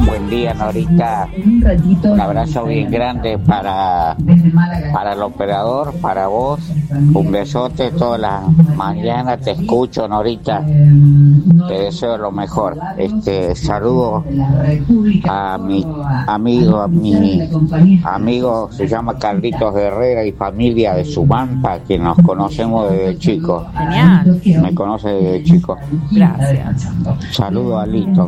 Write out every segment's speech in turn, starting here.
Buen día, Norita. Un abrazo bien grande para el operador, para vos. Un besote todas las mañanas. Te escucho, Norita. Te deseo lo mejor. Saludo a mi amigo, se llama Carlitos Herrera y familia de Sumanta, que nos conocemos desde chico. Genial. Me conoce desde chico. Gracias. Saludo a Lito.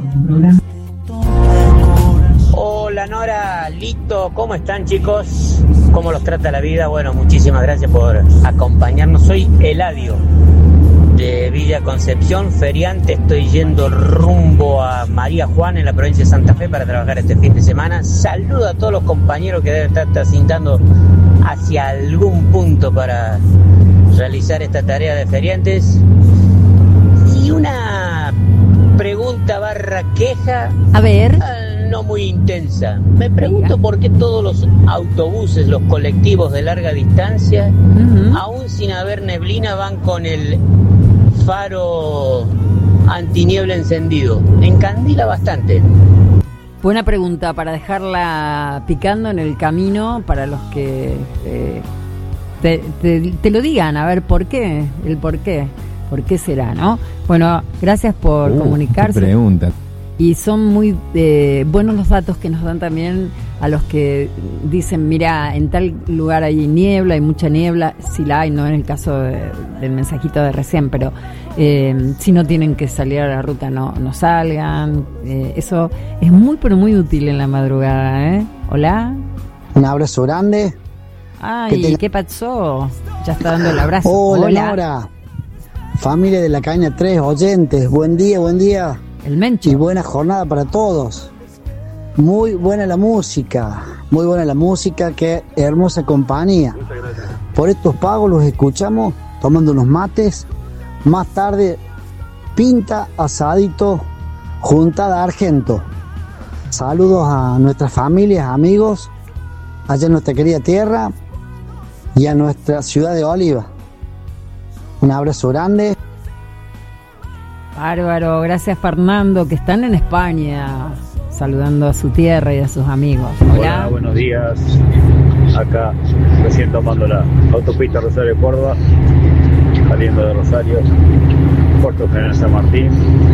Hola Nora, Lito, ¿cómo están chicos? ¿Cómo los trata la vida? Bueno, muchísimas gracias por acompañarnos. Soy Eladio de Villa Concepción, feriante. Estoy yendo rumbo a María Juana en la provincia de Santa Fe para trabajar este fin de semana. Saludo a todos los compañeros que deben estar transitando hacia algún punto para realizar esta tarea de feriantes. Y una pregunta / queja. A ver. No muy intensa. Me pregunto por qué todos los autobuses, los colectivos de larga distancia, aún sin haber neblina, van con el faro antiniebla encendido. Encandila bastante. Buena pregunta para dejarla picando en el camino para los que te lo digan, a ver por qué, el por qué será, ¿no? Bueno, gracias por comunicarse. Qué pregunta. Y son muy buenos los datos que nos dan también a los que dicen, mira, en tal lugar hay niebla, hay mucha niebla, si la hay, no en el caso del mensajito de recién, pero si no tienen que salir a la ruta, no salgan. Eso es muy, pero muy útil en la madrugada, ¿eh? Hola. Un abrazo grande. Ay, ¿qué pasó? Ya está dando el abrazo. Hola. Nora. Familia de la Caña 3, oyentes, buen día. El Mencho. Y buena jornada para todos. Muy buena la música, qué hermosa compañía. Por estos pagos los escuchamos tomando unos mates. Más tarde, pinta, asadito, juntada Argento. Saludos a nuestras familias, amigos, allá en nuestra querida tierra y a nuestra ciudad de Oliva. Un abrazo grande. Bárbaro, gracias Fernando, que están en España, saludando a su tierra y a sus amigos. Hola, buenos días. Acá recién tomando la autopista Rosario-Córdoba, saliendo de Rosario, Puerto General San Martín,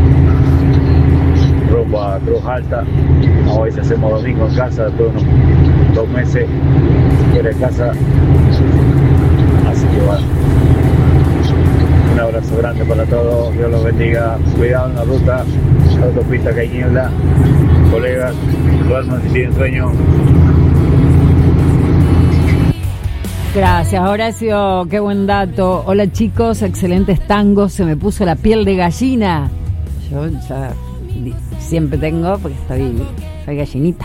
rumbo a Cruz Alta. Hoy hacemos domingo en casa, después de unos 2 meses fuera de casa. Así que bueno, un abrazo grande para todos, Dios los bendiga, cuidado en la ruta, la autopista que hay niebla, colegas, duerman si tienen sueño. Gracias Horacio, qué buen dato. Hola chicos, excelentes tangos, se me puso la piel de gallina. Yo ya siempre tengo, porque soy gallinita,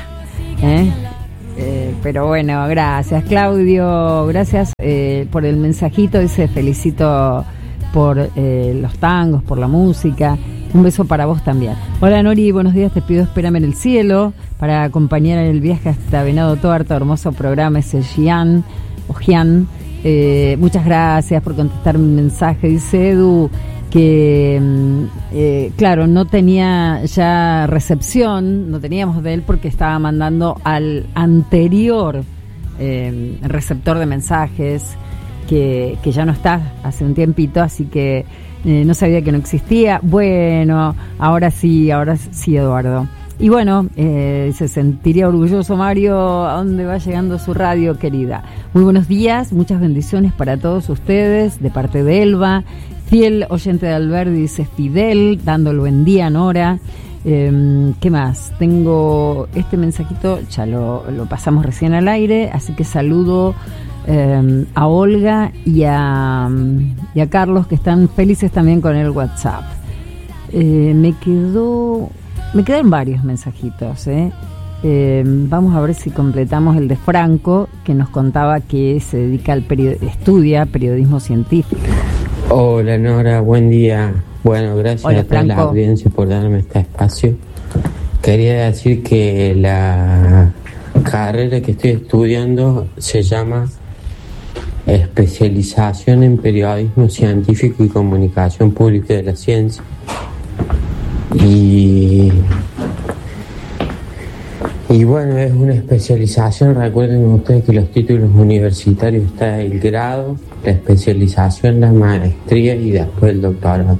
pero bueno, gracias Claudio, gracias por el mensajito, dice felicito por los tangos, por la música. Un beso para vos también. Hola Nori, buenos días, te pido espérame en el cielo para acompañar en el viaje hasta Venado Tuerto, hermoso programa ese Gian. Muchas gracias por contestar mi mensaje. Dice Edu que claro, no tenía ya recepción, no teníamos de él porque estaba mandando al anterior receptor de mensajes que ya no está hace un tiempito, así que no sabía que no existía. Bueno, ahora sí Eduardo. Y bueno, se sentiría orgulloso Mario, a dónde va llegando su radio querida. Muy buenos días, muchas bendiciones para todos ustedes, de parte de Elba, fiel oyente de Alberdi, dice Fidel, dando el buen día Nora. ¿Qué más? Tengo este mensajito, ya lo pasamos recién al aire, así que saludo a Olga y a Carlos, que están felices también con el WhatsApp. Me quedaron varios mensajitos, vamos a ver si completamos el de Franco, que nos contaba que se dedica estudia periodismo científico. Hola Nora, buen día. Bueno, gracias a toda la audiencia por darme este espacio. Quería decir que la carrera que estoy estudiando se llama Especialización en Periodismo Científico y Comunicación Pública de la Ciencia. Y Y bueno, es una especialización. Recuerden ustedes que los títulos universitarios está el grado, la especialización, la maestría y después el doctorado.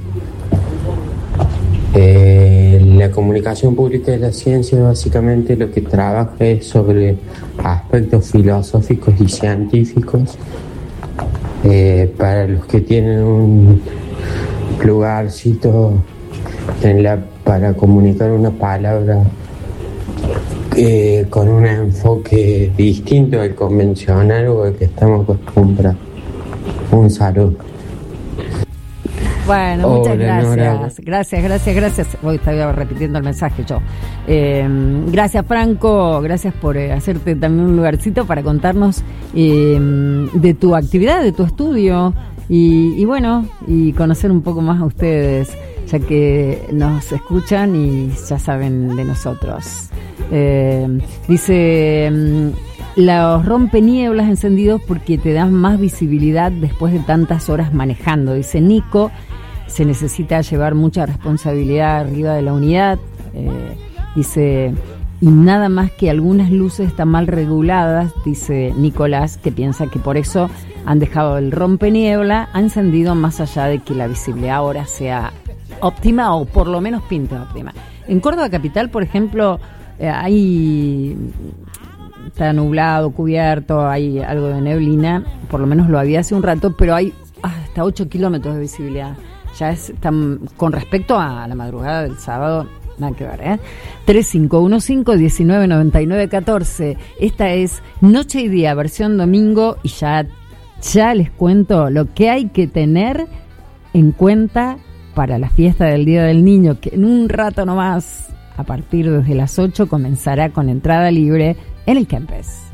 La comunicación pública de la ciencia básicamente lo que trabaja es sobre aspectos filosóficos y científicos. Para los que tienen un lugarcito para comunicar una palabra con un enfoque distinto al convencional o al que estamos acostumbrados. Un saludo. Bueno, muchas gracias. Hoy estaba repitiendo el mensaje yo. Gracias, Franco. Gracias por hacerte también un lugarcito para contarnos de tu actividad, de tu estudio y bueno, y conocer un poco más a ustedes, ya que nos escuchan y ya saben de nosotros. Dice... los rompenieblas encendidos porque te dan más visibilidad después de tantas horas manejando. Dice Nico, se necesita llevar mucha responsabilidad arriba de la unidad. Dice, y nada más que algunas luces están mal reguladas, dice Nicolás, que piensa que por eso han dejado el rompeniebla, ha encendido más allá de que la visibilidad ahora sea óptima o por lo menos pinte óptima. En Córdoba Capital, por ejemplo, está nublado, cubierto, hay algo de neblina, por lo menos lo había hace un rato, pero hay hasta 8 kilómetros de visibilidad. Ya con respecto a la madrugada del sábado, nada que ver, 3515-1999-14. Esta es Noche y Día, versión domingo, y ya les cuento lo que hay que tener en cuenta para la fiesta del Día del Niño, que en un rato nomás, a partir desde las 8, comenzará con entrada libre en el Kempes.